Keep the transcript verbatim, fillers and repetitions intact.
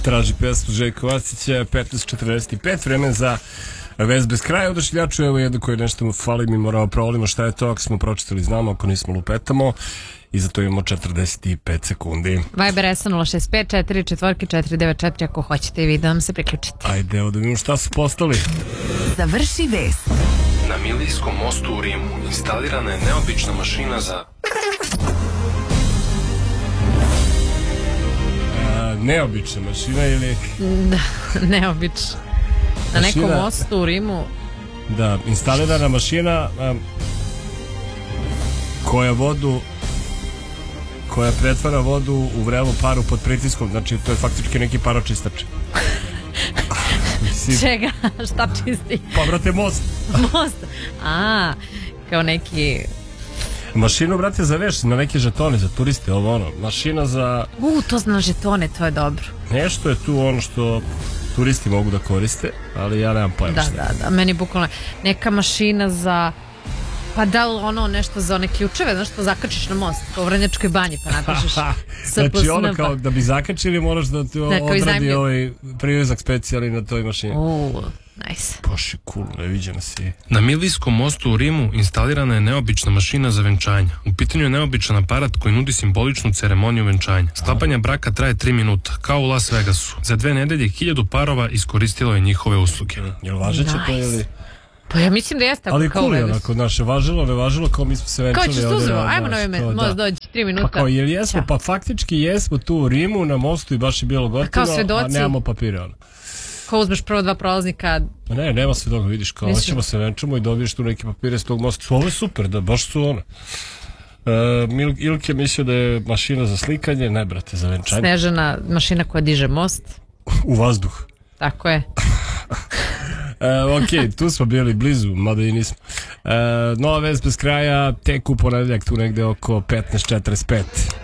traži pesmu Željka Vasića, petnaest četrdeset pet, vremen za vez bez kraja. Odašiljaču, evo jedno koje nešto mu fali, mi moramo provolimo šta je to, ako smo pročitali znamo, ako nismo lupetamo, i zato imamo četrdeset pet sekundi. Viber S nula šest pet četiri četiri četiri devet četiri ako hoćete i vi da nam se priključite. Ajde, evo da vidimo šta su postali. Završi vest. Na Milijskom mostu u Rimu instalirana je neobična mašina za... A, neobična mašina ili... Da, neobična. Na nekom Mašina... mostu u Rimu. Da, instalirana mašina a, koja vodu koja pretvara vodu u vrelu paru pod pritiskom, znači to je faktički neki paročistač. Čega? Šta čisti? Pa brate, most. Most? A, kao neki... Mašinu, brate, za veš, na neke žetone, za turiste, ovo ono. Mašina za... U, to zna žetone, to je dobro. Nešto je tu ono što turisti mogu da koriste, ali ja nemam pojma da, šta. Da, da, meni bukvalno neka mašina za... Pa da li ono nešto za one ključeve, znaš što zakačiš na most, kao u Vrnjačkoj banji, pa napišeš znači ono kao da bi zakačili moraš da ti odradi ovaj privezak specijalni na toj mašini. Uuu, nice. Poši, cool, neviđena si. Na Milijskom mostu u Rimu instalirana je neobična mašina za venčanje. U pitanju je neobičan aparat koji nudi simboličnu ceremoniju venčanja. Sklapanje braka traje tri minuta, kao u Las Vegasu. Za dve nedelje hiljadu parova iskoristilo je njihove usluge. Jel važeće to ili... Pa ja mislim da jeste. Ali cool je onako, naše važilo, ne važilo, kao mi smo se venčali. Kao će Suzovo, ajmo na ime, možda dođi tri minuta. Pa kao, jer jesmo, pa faktički jesmo tu u Rimu na mostu i baš je bilo gotovo, a nemamo papire. Kao uzmeš prvo dva prolaznika. Ne, nema svedoga, vidiš, kao hoćemo se venčamo i dobiješ tu neke papire s tog mosta. Ovo je super, da, baš su one. Uh, Ilke mislio da je mašina za slikanje, ne brate, za venčanje. Snežana mašina koja diže most. U vazduh. Tako je. Uh, ok, tu smo bili blizu, mada i nismo. Uh, Nova vest bez kraja, tek u ponedeljak, tu negde oko petnaest četrdeset pet.